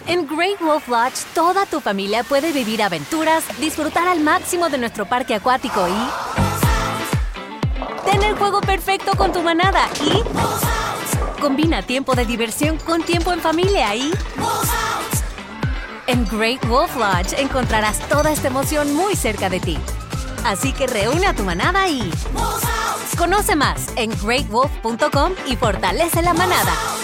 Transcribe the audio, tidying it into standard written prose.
En Great Wolf Lodge, toda tu familia puede vivir aventuras, disfrutar al máximo de nuestro parque acuático y tener el juego perfecto con tu manada y combina tiempo de diversión con tiempo en familia y en Great Wolf Lodge encontrarás toda esta emoción muy cerca de ti. Así que reúne a tu manada y conoce más en greatwolf.com y fortalece la manada.